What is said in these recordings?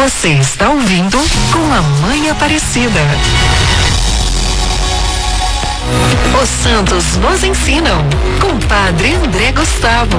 Você está ouvindo com a Mãe Aparecida. Os santos nos ensinam, com Padre André Gustavo.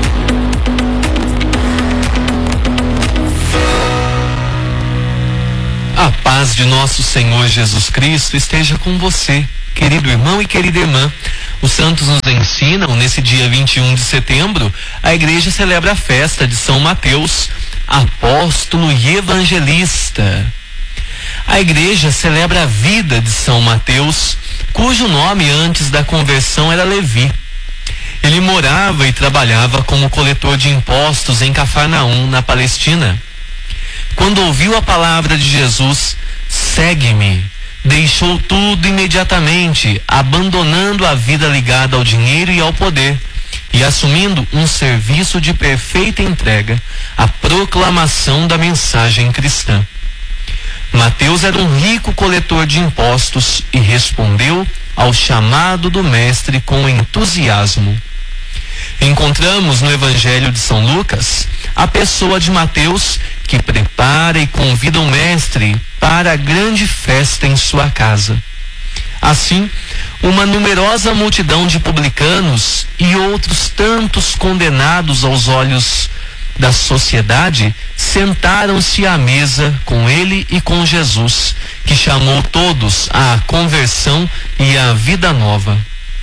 A paz de nosso Senhor Jesus Cristo esteja com você, querido irmão e querida irmã. Os santos nos ensinam, nesse dia 21 de setembro, a igreja celebra a festa de São Mateus, apóstolo e evangelista. A igreja celebra a vida de São Mateus, cujo nome antes da conversão era Levi. Ele morava e trabalhava como coletor de impostos em Cafarnaum, na Palestina. Quando ouviu a palavra de Jesus, segue-me, deixou tudo imediatamente, abandonando a vida ligada ao dinheiro e ao poder, e assumindo um serviço de perfeita entrega, a proclamação da mensagem cristã. Mateus era um rico coletor de impostos e respondeu ao chamado do mestre com entusiasmo. Encontramos no Evangelho de São Lucas a pessoa de Mateus, que prepara e convida o mestre para a grande festa em sua casa. Assim, uma numerosa multidão de publicanos e outros tantos condenados aos olhos da sociedade sentaram-se à mesa com ele e com Jesus, que chamou todos à conversão e à vida nova.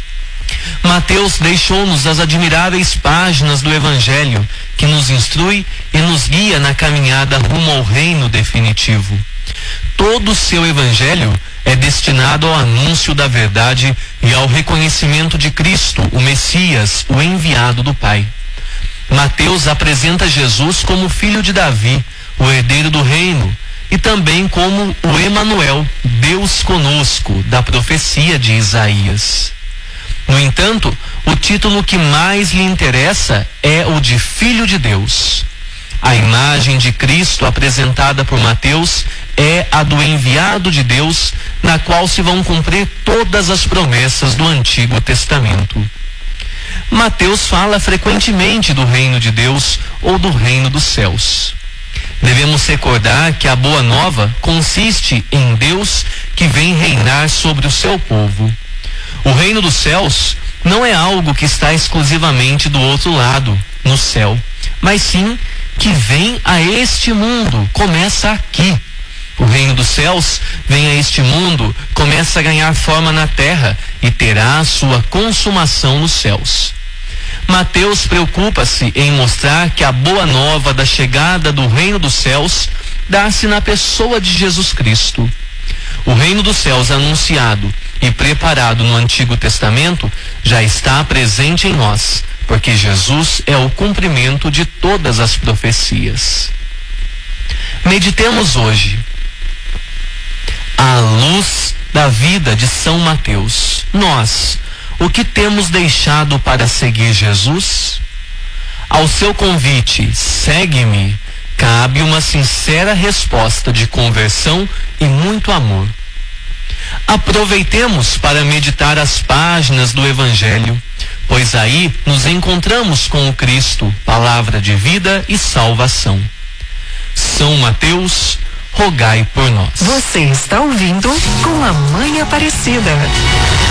Mateus deixou-nos as admiráveis páginas do Evangelho, que nos instrui e nos guia na caminhada rumo ao reino definitivo. Todo o seu Evangelho é destinado ao anúncio da verdade e ao reconhecimento de Cristo, o Messias, o enviado do Pai. Mateus apresenta Jesus como filho de Davi, o herdeiro do reino, e também como o Emanuel, Deus conosco, da profecia de Isaías. No entanto, o título que mais lhe interessa é o de Filho de Deus. A imagem de Cristo apresentada por Mateus é a do enviado de Deus, na qual se vão cumprir todas as promessas do Antigo Testamento. Mateus fala frequentemente do reino de Deus ou do reino dos céus. Devemos recordar que a boa nova consiste em Deus que vem reinar sobre o seu povo. O reino dos céus não é algo que está exclusivamente do outro lado, no céu, mas sim que vem a este mundo, começa aqui. O reino dos céus vem a este mundo, começa a ganhar forma na terra e terá a sua consumação nos céus. Mateus preocupa-se em mostrar que a boa nova da chegada do reino dos céus dá-se na pessoa de Jesus Cristo. O reino dos céus anunciado e preparado no Antigo Testamento já está presente em nós, porque Jesus é o cumprimento de todas as profecias. Meditemos hoje à luz da vida de São Mateus. Nós, o que temos deixado para seguir Jesus? Ao seu convite, segue-me, cabe uma sincera resposta de conversão e muito amor. Aproveitemos para meditar as páginas do Evangelho, pois aí nos encontramos com o Cristo, palavra de vida e salvação. São Mateus, rogai por nós. Você está ouvindo com a Mãe Aparecida.